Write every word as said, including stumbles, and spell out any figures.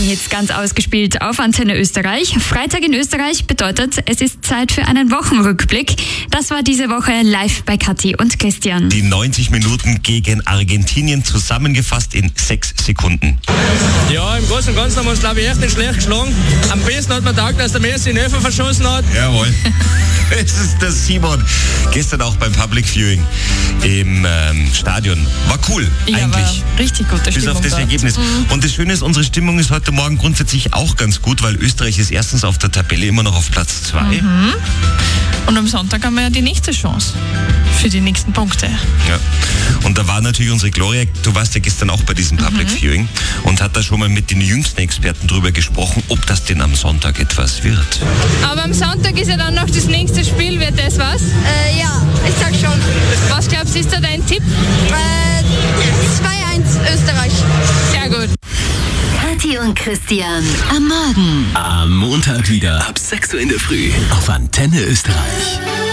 die Hits ganz ausgespielt auf Antenne Österreich. Freitag in Österreich bedeutet, es ist Zeit für einen Wochenrückblick. Das war diese Woche live bei Kathi und Christian. Die neunzig Minuten gegen Argentinien zusammengefasst in sechs Sekunden. Ja, im Großen und Ganzen haben wir uns, glaube ich, echt nicht schlecht geschlagen. Am besten hat man gedacht, dass der Messi den Elfer verschossen hat. Jawohl. Es ist der Simon. Gestern auch beim Public Viewing im ähm, Stadion. War cool, ja, eigentlich. War richtig gute Bis Stimmung auf das dort. Ergebnis. Mhm. Und das Schöne ist, unsere Stimmung ist heute Morgen grundsätzlich auch ganz gut, weil Österreich ist erstens auf der Tabelle immer noch auf Platz zwei. Mhm. Und am Sonntag haben wir ja die nächste Chance für die nächsten Punkte. Ja. Und da war natürlich unsere Gloria, du warst ja gestern auch bei diesem Public Mhm. Viewing und hat da schon mal mit den jüngsten Experten drüber gesprochen, ob das denn am Sonntag etwas wird. Aber am Sonntag ist ja dann noch das nächste Spiel, wird das was? Äh, ja, ich sag schon. Was glaubst du, ist da dein Tipp? Äh, zwei eins Österreich. Sehr gut. Kathi und Christian am Morgen. Am Montag wieder ab sechs Uhr in der Früh auf Antenne Österreich.